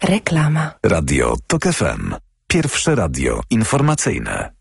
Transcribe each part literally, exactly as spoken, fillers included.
Reklama. Radio Tok F M. Pierwsze radio informacyjne.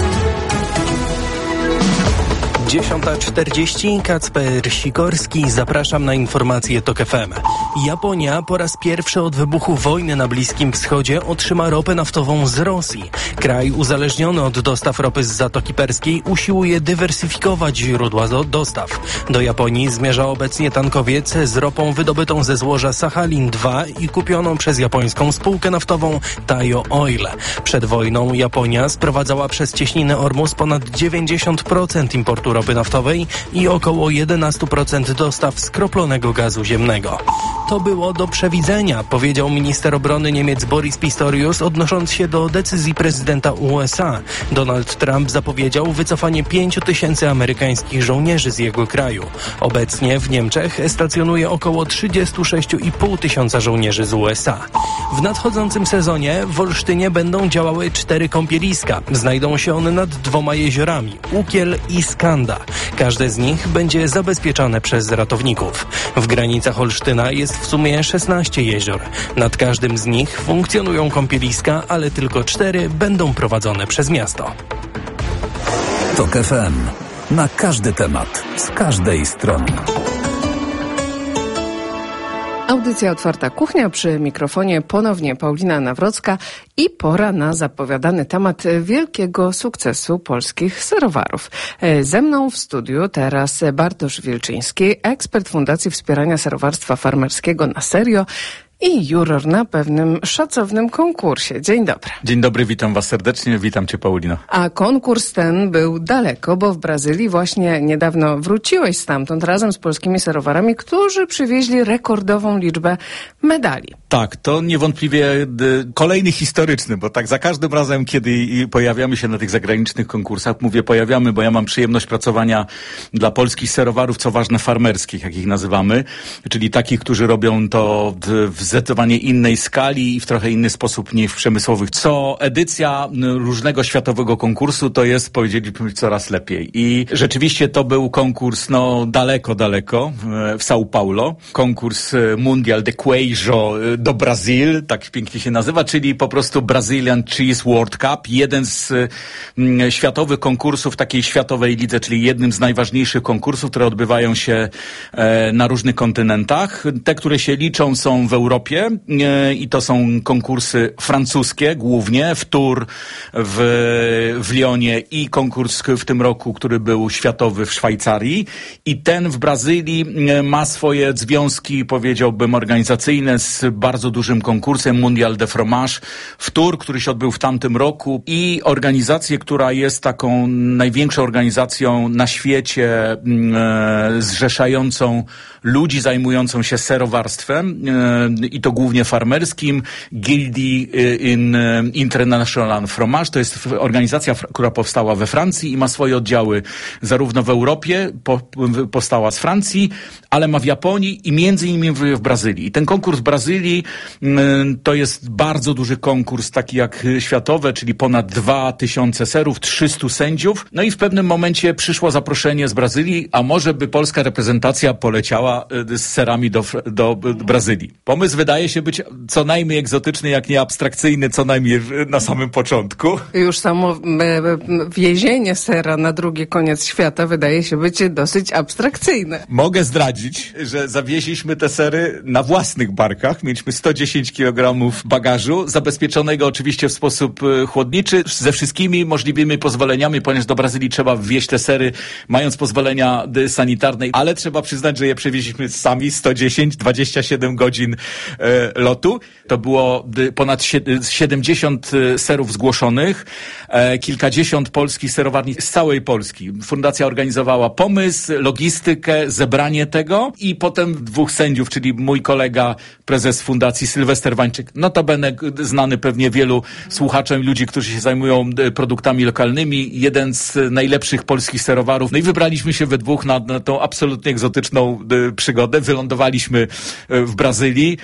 dziesiąta czterdzieści, Kacper Sikorski, zapraszam na informacje Tok F M. Japonia po raz pierwszy od wybuchu wojny na Bliskim Wschodzie otrzyma ropę naftową z Rosji. Kraj uzależniony od dostaw ropy z Zatoki Perskiej usiłuje dywersyfikować źródła do dostaw. Do Japonii zmierza obecnie tankowiec z ropą wydobytą ze złoża Sachalin dwa i kupioną przez japońską spółkę naftową Taiyo Oil. Przed wojną Japonia sprowadzała przez cieśninę Ormus ponad dziewięćdziesiąt procent importu ropy naftowej i około jedenaście procent dostaw skroplonego gazu ziemnego. To było do przewidzenia, powiedział minister obrony Niemiec Boris Pistorius, odnosząc się do decyzji prezydenta U S A. Donald Trump zapowiedział wycofanie pięciu tysięcy amerykańskich żołnierzy z jego kraju. Obecnie w Niemczech stacjonuje około trzydzieści sześć i pół tysiąca żołnierzy z U S A. W nadchodzącym sezonie w Olsztynie będą działały cztery kąpieliska. Znajdą się one nad dwoma jeziorami, Ukiel i Skanda. Każde z nich będzie zabezpieczone przez ratowników. W granicach Olsztyna jest w sumie szesnaście jezior. Nad każdym z nich funkcjonują kąpieliska, ale tylko cztery będą prowadzone przez miasto. Tok F M. Na każdy temat, z każdej strony. Audycja Otwarta Kuchnia, przy mikrofonie ponownie Paulina Nawrocka i pora na zapowiadany temat wielkiego sukcesu polskich serowarów. Ze mną w studiu teraz Bartosz Wilczyński, ekspert Fundacji Wspierania Serowarstwa Farmerskiego Na Serio i juror na pewnym szacownym konkursie. Dzień dobry. Dzień dobry, witam was serdecznie, witam cię, Paulino. A konkurs ten był daleko, bo w Brazylii właśnie niedawno wróciłeś stamtąd razem z polskimi serowarami, którzy przywieźli rekordową liczbę medali. Tak, to niewątpliwie y, kolejny historyczny, bo tak za każdym razem, kiedy pojawiamy się na tych zagranicznych konkursach, mówię pojawiamy, bo ja mam przyjemność pracowania dla polskich serowarów, co ważne farmerskich, jak ich nazywamy, czyli takich, którzy robią to w, w zdecydowanie innej skali i w trochę inny sposób niż w przemysłowych. Co edycja różnego światowego konkursu to jest, powiedzieliśmy, coraz lepiej. I rzeczywiście to był konkurs, no daleko, daleko, w São Paulo. Konkurs Mundial de Queijo do Brazil, tak pięknie się nazywa, czyli po prostu Brazilian Cheese World Cup. Jeden z mm, światowych konkursów takiej światowej lidze, czyli jednym z najważniejszych konkursów, które odbywają się e, na różnych kontynentach. Te, które się liczą, są w Europie e, i to są konkursy francuskie głównie, w Tours, w, w Lyonie i konkurs w tym roku, który był światowy w Szwajcarii. I ten w Brazylii e, ma swoje związki, powiedziałbym, organizacyjne z bardzo dużym konkursem Mundial de Fromage w Tours, który się odbył w tamtym roku, i organizację, która jest taką największą organizacją na świecie e, zrzeszającą ludzi zajmującą się serowarstwem e, i to głównie farmerskim, Gildie in International Fromage. To jest organizacja, która powstała we Francji i ma swoje oddziały zarówno w Europie, po, powstała z Francji, ale ma w Japonii i między innymi w, w Brazylii. I ten konkurs w Brazylii to jest bardzo duży konkurs, taki jak światowe, czyli ponad dwa tysiące serów, trzystu sędziów. No i w pewnym momencie przyszło zaproszenie z Brazylii, a może by polska reprezentacja poleciała z serami do, do Brazylii. Pomysł wydaje się być co najmniej egzotyczny, jak nie abstrakcyjny, co najmniej na samym początku. Już samo wiezienie sera na drugi koniec świata wydaje się być dosyć abstrakcyjne. Mogę zdradzić, że zawieźliśmy te sery na własnych barkach. Mieliśmy sto dziesięć kilogramów bagażu, zabezpieczonego oczywiście w sposób chłodniczy, ze wszystkimi możliwymi pozwoleniami, ponieważ do Brazylii trzeba wwieźć te sery, mając pozwolenia sanitarne, ale trzeba przyznać, że je przewieźliśmy sami, sto dziesięć, dwadzieścia siedem godzin e, lotu. To było d, ponad siedemdziesiąt serów zgłoszonych, e, kilkadziesiąt polskich serowarni z całej Polski. Fundacja organizowała pomysł, logistykę, zebranie tego i potem dwóch sędziów, czyli mój kolega, prezes fundacji Sylwester Wańczyk, notabene znany pewnie wielu słuchaczom, ludzi, którzy się zajmują produktami lokalnymi, jeden z najlepszych polskich serowarów. No i wybraliśmy się we dwóch na, na tą absolutnie egzotyczną y, przygodę. Wylądowaliśmy y, w Brazylii.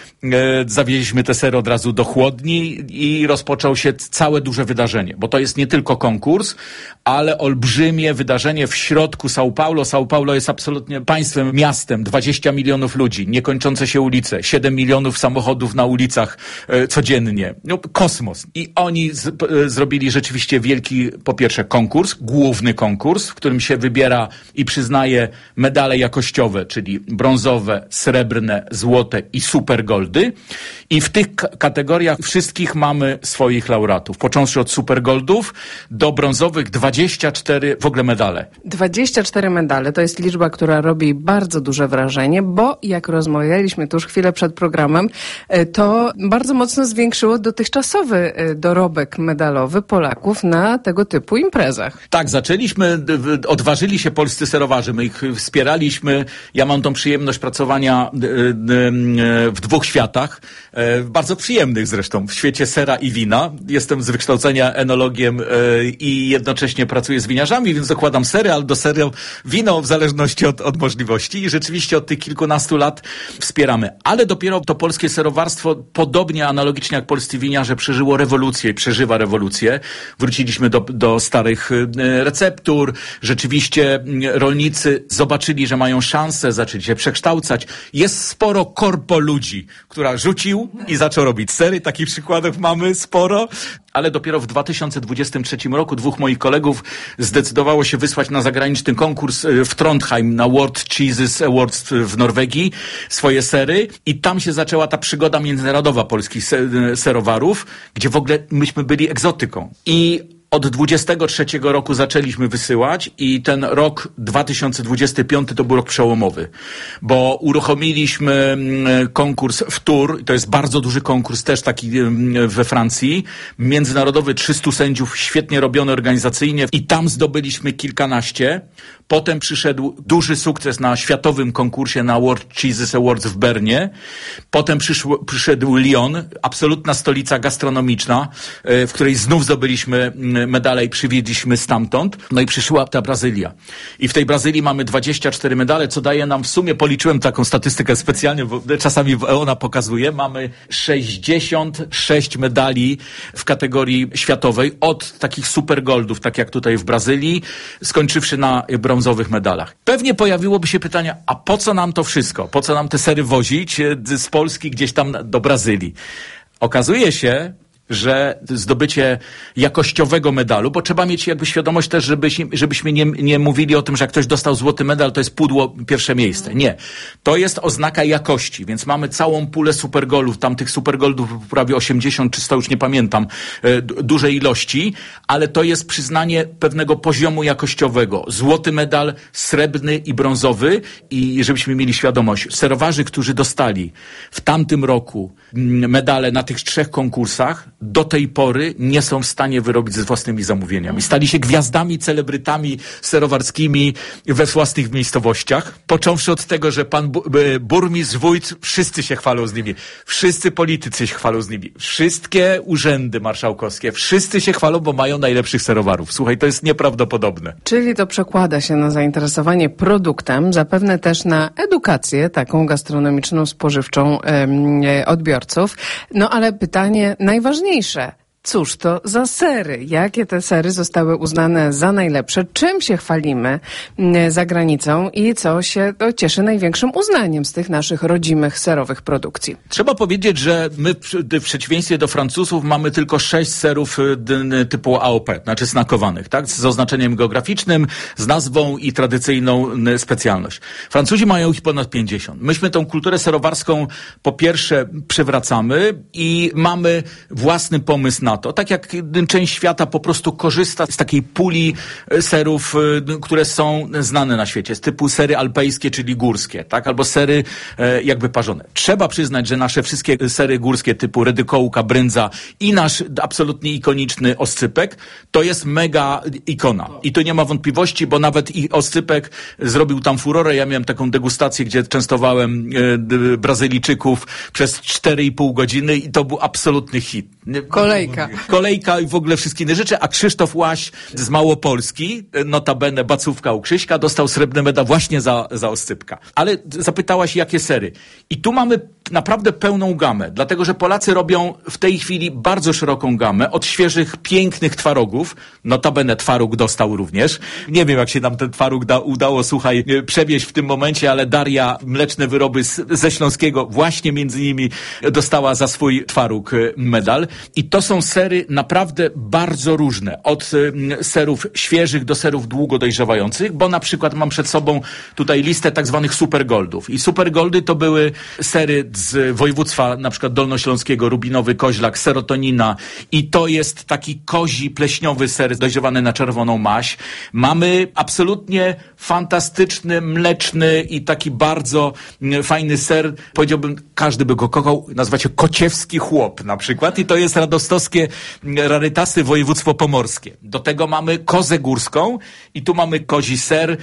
e, zawieźliśmy te sery od razu do chłodni i rozpoczął się całe duże wydarzenie, bo to jest nie tylko konkurs, ale olbrzymie wydarzenie w środku São Paulo. São Paulo jest absolutnie państwem, miastem, dwadzieścia milionów ludzi, niekończące się ulice, siedem milionów samochodów na ulicach e, codziennie. No, kosmos. I oni z, e, zrobili rzeczywiście wielki, po pierwsze, konkurs, główny konkurs, w którym się wybiera i przyznaje medale jakościowe, czyli brązowe, srebrne, złote i super goldy. I w tych k- kategoriach wszystkich mamy swoich laureatów. Począwszy od super goldów do brązowych dwadzieścia cztery w ogóle medale. dwadzieścia cztery medale to jest liczba, która robi bardzo duże wrażenie, bo jak rozmawialiśmy tuż chwilę przed programem, to bardzo mocno zwiększyło dotychczasowy dorobek medalowy Polaków na tego typu imprezach. Tak, zaczęliśmy, odważyli się polscy serowarzy, my ich wspieraliśmy. Ja mam tą przyjemność pracowania w dwóch światach, bardzo przyjemnych zresztą, w świecie sera i wina. Jestem z wykształcenia enologiem i jednocześnie pracuję z winiarzami, więc dokładam sery, ale do seru wino w zależności od, od możliwości i rzeczywiście od tych kilkunastu lat wspieramy. Ale dopiero to polskie serowarstwo, podobnie analogicznie jak polscy winiarze, przeżyło rewolucję i przeżywa rewolucję. Wróciliśmy do, do starych receptur. Rzeczywiście rolnicy zobaczyli, że mają szansę, zaczęli się przekształcać. Jest sporo korpo ludzi, która rzucił i zaczął robić sery. Takich przykładów mamy sporo. Ale dopiero w dwa tysiące dwudziestym trzecim roku dwóch moich kolegów zdecydowało się wysłać na zagraniczny konkurs w Trondheim na World Cheeses Awards w Norwegii swoje sery i tam się zaczęła ta przygoda międzynarodowa polskich serowarów, gdzie w ogóle myśmy byli egzotyką. I od dwudziestego trzeciego roku zaczęliśmy wysyłać i ten rok dwa tysiące dwudziesty piąty to był rok przełomowy, bo uruchomiliśmy konkurs w Tours, to jest bardzo duży konkurs, też taki we Francji, międzynarodowy, trzystu sędziów, świetnie robiony organizacyjnie i tam zdobyliśmy kilkanaście. Potem przyszedł duży sukces na światowym konkursie na World Cheeses Awards w Bernie. Potem przyszło, przyszedł Lyon, absolutna stolica gastronomiczna, w której znów zdobyliśmy medale i przywieźliśmy stamtąd. No i przyszła ta Brazylia. I w tej Brazylii mamy dwadzieścia cztery medale, co daje nam w sumie, policzyłem taką statystykę specjalnie, bo czasami ona pokazuje, mamy sześćdziesiąt sześć medali w kategorii światowej, od takich super goldów, tak jak tutaj w Brazylii, skończywszy na brązowych medalach. Pewnie pojawiłoby się pytanie, a po co nam to wszystko? Po co nam te sery wozić z Polski gdzieś tam do Brazylii? Okazuje się, że zdobycie jakościowego medalu, bo trzeba mieć jakby świadomość też, żebyśmy, żebyśmy nie, nie mówili o tym, że jak ktoś dostał złoty medal, to jest pudło, pierwsze miejsce. Nie. To jest oznaka jakości, więc mamy całą pulę supergolów, tam tych supergoldów prawie osiemdziesiąt czy sto, już nie pamiętam, e, dużej ilości, ale to jest przyznanie pewnego poziomu jakościowego. Złoty medal, srebrny i brązowy i żebyśmy mieli świadomość, serowarzy, którzy dostali w tamtym roku medale na tych trzech konkursach, do tej pory nie są w stanie wyrobić ze własnymi zamówieniami. Stali się gwiazdami, celebrytami serowarskimi we własnych miejscowościach. Począwszy od tego, że pan bu- burmistrz, wójt, wszyscy się chwalą z nimi. Wszyscy politycy się chwalą z nimi. Wszystkie urzędy marszałkowskie, wszyscy się chwalą, bo mają najlepszych serowarów. Słuchaj, to jest nieprawdopodobne. Czyli to przekłada się na zainteresowanie produktem, zapewne też na edukację taką gastronomiczną, spożywczą em, odbiorców. No ale pytanie najważniejsze. Cóż to za sery? Jakie te sery zostały uznane za najlepsze? Czym się chwalimy za granicą i co się to cieszy największym uznaniem z tych naszych rodzimych serowych produkcji? Trzeba powiedzieć, że my w przeciwieństwie do Francuzów mamy tylko sześć serów typu A O P, znaczy snakowanych, tak? Z oznaczeniem geograficznym, z nazwą i tradycyjną specjalność. Francuzi mają ich ponad pięćdziesiąt. Myśmy tą kulturę serowarską po pierwsze przywracamy i mamy własny pomysł na to. Tak jak część świata po prostu korzysta z takiej puli serów, które są znane na świecie, z typu sery alpejskie, czyli górskie, tak? Albo sery e, jakby parzone. Trzeba przyznać, że nasze wszystkie sery górskie typu redykołka, brędza i nasz absolutnie ikoniczny oscypek, to jest mega ikona. I tu nie ma wątpliwości, bo nawet i oscypek zrobił tam furorę. Ja miałem taką degustację, gdzie częstowałem e, Brazylijczyków przez cztery i pół godziny i to był absolutny hit. Kolejka. kolejka. Kolejka i w ogóle wszystkie inne rzeczy, a Krzysztof Łaś z Małopolski, notabene bacówka u Krzyśka, dostał srebrny medal właśnie za, za oscypka. Ale zapytałaś, jakie sery. I tu mamy naprawdę pełną gamę, dlatego że Polacy robią w tej chwili bardzo szeroką gamę, od świeżych, pięknych twarogów, notabene twaróg dostał również. Nie wiem, jak się nam ten twaróg da, udało, słuchaj, przewieźć w tym momencie, ale Daria Mleczne Wyroby z, ze Śląskiego właśnie między innymi dostała za swój twaróg medal. I to są sery naprawdę bardzo różne, od serów świeżych do serów długo dojrzewających, bo na przykład mam przed sobą tutaj listę tak zwanych supergoldów. I supergoldy to były sery z województwa na przykład dolnośląskiego, Rubinowy Koźlak, Serotonina i to jest taki kozi, pleśniowy ser dojrzewany na czerwoną maź. Mamy absolutnie fantastyczny, mleczny i taki bardzo fajny ser, powiedziałbym, każdy by go kochał, nazywa się kociewski chłop na przykład i to jest radostowskie rarytasy województwo pomorskie. Do tego mamy kozę górską i tu mamy kozi ser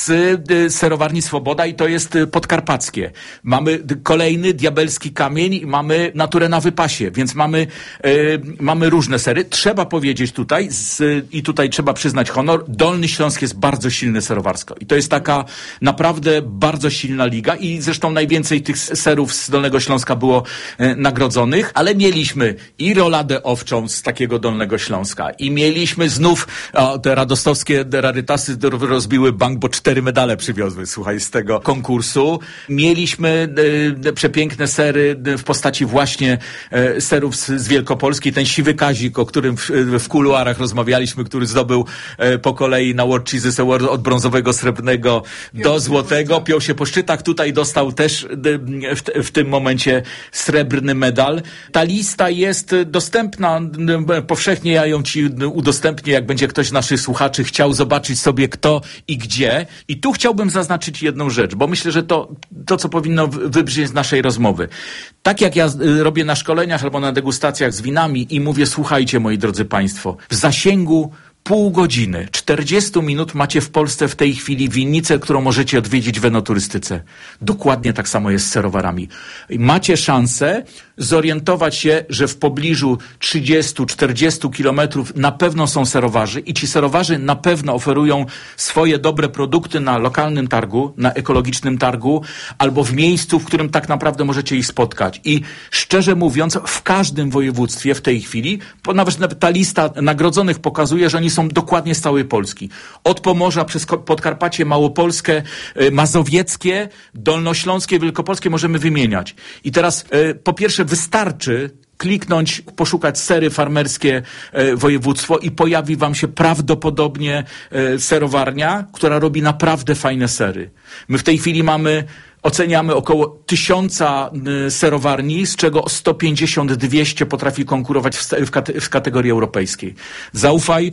z serowarni Swoboda i to jest podkarpackie. Mamy kolejny diabelski kamień i mamy naturę na wypasie, więc mamy, e, mamy różne sery. Trzeba powiedzieć tutaj z, i tutaj trzeba przyznać honor, Dolny Śląsk jest bardzo silny serowarsko i to jest taka naprawdę bardzo silna liga i zresztą najwięcej tych serów z Dolnego Śląska było e, nagrodzonych, ale mieliśmy i roladę owczą z takiego Dolnego Śląska i mieliśmy znów o, te radostowskie rarytasy rozbiły bank, bo cztery medale przywiozły, słuchaj, z tego konkursu. Mieliśmy e, przepiękne sery w postaci właśnie e, serów z, z Wielkopolski, ten Siwy Kazik, o którym w, w kuluarach rozmawialiśmy, który zdobył e, po kolei na World Cheeses Award od brązowego, srebrnego do złotego, piął się po szczytach, tutaj dostał też w, w tym momencie srebrny medal. Ta lista jest dostępna powszechnie, ja ją ci udostępnię, jak będzie ktoś z naszych słuchaczy chciał zobaczyć sobie kto i gdzie. I tu chciałbym zaznaczyć jedną rzecz, bo myślę, że to, to co powinno wybrzmieć z naszej rozmowy. Tak jak ja robię na szkoleniach albo na degustacjach z winami i mówię, słuchajcie moi drodzy państwo, w zasięgu pół godziny, czterdzieści minut macie w Polsce w tej chwili winnicę, którą możecie odwiedzić w enoturystyce. Dokładnie tak samo jest z serowarami. Macie szansę zorientować się, że w pobliżu trzydzieści do czterdziestu kilometrów na pewno są serowarzy i ci serowarzy na pewno oferują swoje dobre produkty na lokalnym targu, na ekologicznym targu albo w miejscu, w którym tak naprawdę możecie ich spotkać. I szczerze mówiąc, w każdym województwie w tej chwili, nawet ta lista nagrodzonych pokazuje, że oni są dokładnie z całej Polski. Od Pomorza przez Podkarpacie, Małopolskę, Mazowieckie, Dolnośląskie, Wielkopolskie możemy wymieniać. I teraz po pierwsze wystarczy kliknąć, poszukać sery farmerskie e, województwo i pojawi wam się prawdopodobnie e, serowarnia, która robi naprawdę fajne sery. My w tej chwili mamy oceniamy około tysiąca y, serowarni, z czego sto pięćdziesiąt do dwieście potrafi konkurować w, w, kate, w kategorii europejskiej. Zaufaj,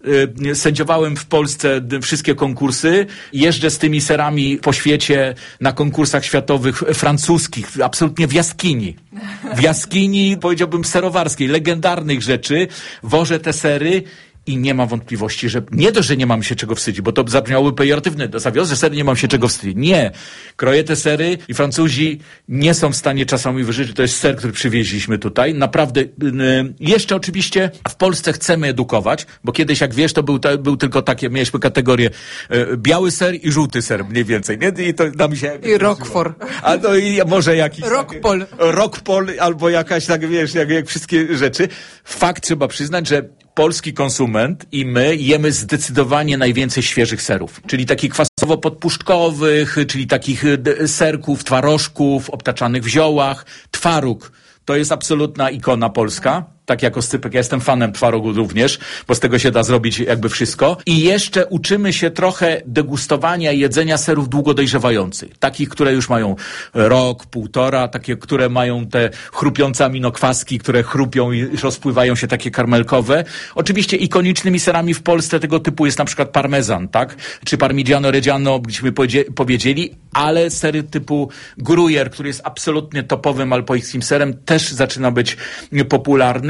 y, sędziowałem w Polsce y, wszystkie konkursy, jeżdżę z tymi serami po świecie na konkursach światowych francuskich, absolutnie w jaskini. W jaskini, powiedziałbym, serowarskiej, legendarnych rzeczy, wożę te sery. I nie ma wątpliwości, że nie to, że nie mam się czego wstydzić, bo to zabrzmiałoby pejoratywne. Zawiozę sery, nie mam się czego wstydzić. Nie. Kroję te sery i Francuzi nie są w stanie czasami wyżyć. To jest ser, który przywieźliśmy tutaj. Naprawdę. Yy, jeszcze oczywiście w Polsce chcemy edukować, bo kiedyś, jak wiesz, to był, to był tylko takie, mieliśmy kategorię yy, biały ser i żółty ser, mniej więcej. Nie? I to nam się... I Roquefort. A no i może jakiś... Roquepol. Roquepol albo jakaś, tak wiesz, jak, jak wszystkie rzeczy. Fakt trzeba przyznać, że polski konsument i my jemy zdecydowanie najwięcej świeżych serów, czyli takich kwasowo-podpuszczkowych, czyli takich serków, twarożków, obtaczanych w ziołach. Twaróg to jest absolutna ikona polska. Tak jak oscypek, ja jestem fanem twarogu również, bo z tego się da zrobić jakby wszystko. I jeszcze uczymy się trochę degustowania i jedzenia serów długo dojrzewających. Takich, które już mają rok, półtora, takie, które mają te chrupiące aminokwaski, które chrupią i rozpływają się takie karmelkowe. Oczywiście ikonicznymi serami w Polsce tego typu jest na przykład parmezan, tak? Czy parmigiano reggiano, byśmy powiedzieli, ale sery typu gruyère, który jest absolutnie topowym alpoickim serem, też zaczyna być popularny.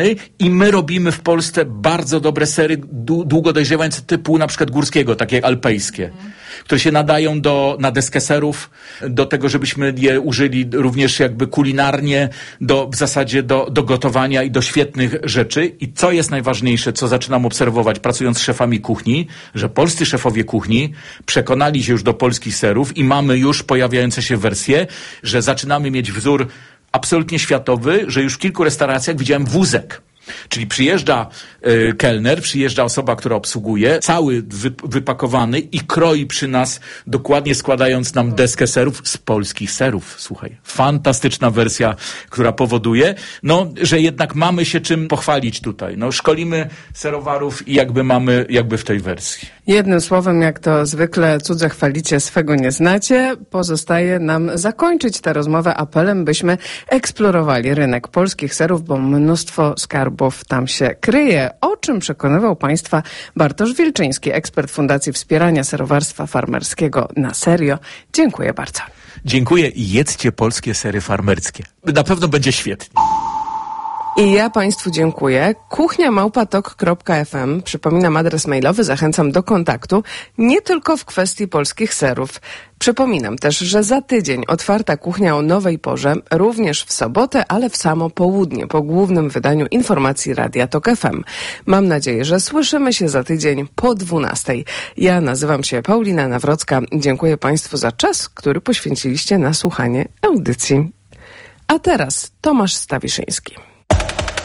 ceny i my robimy w Polsce bardzo dobre sery długo dojrzewające typu na przykład górskiego, takie jak alpejskie, mm. które się nadają do, na deskę serów, do tego, żebyśmy je użyli również jakby kulinarnie, do, w zasadzie do, do gotowania i do świetnych rzeczy. I co jest najważniejsze, co zaczynam obserwować, pracując z szefami kuchni, że polscy szefowie kuchni przekonali się już do polskich serów i mamy już pojawiające się wersje, że zaczynamy mieć wzór absolutnie światowy, że już w kilku restauracjach widziałem wózek. Czyli przyjeżdża y, kelner, przyjeżdża osoba, która obsługuje, cały wy, wypakowany i kroi przy nas, dokładnie składając nam deskę serów z polskich serów. Słuchaj, fantastyczna wersja, która powoduje, no, że jednak mamy się czym pochwalić tutaj. No, szkolimy serowarów i jakby mamy jakby w tej wersji. Jednym słowem, jak to zwykle cudze chwalicie, swego nie znacie. Pozostaje nam zakończyć tę rozmowę apelem, byśmy eksplorowali rynek polskich serów, bo mnóstwo skarbów tam się kryje. O czym przekonywał Państwa Bartosz Wilczyński, ekspert Fundacji Wspierania Serowarstwa Farmerskiego na serio. Dziękuję bardzo. Dziękuję i jedzcie polskie sery farmerskie. Na pewno będzie świetnie. I ja Państwu dziękuję. kuchnia małpa tok kropka f m. Przypominam adres mailowy, zachęcam do kontaktu, nie tylko w kwestii polskich serów. Przypominam też, że za tydzień otwarta kuchnia o nowej porze, również w sobotę, ale w samo południe, po głównym wydaniu informacji Radia Tok F M. Mam nadzieję, że słyszymy się za tydzień po dwunastej. Ja nazywam się Paulina Nawrocka. Dziękuję Państwu za czas, który poświęciliście na słuchanie audycji. A teraz Tomasz Stawiszyński.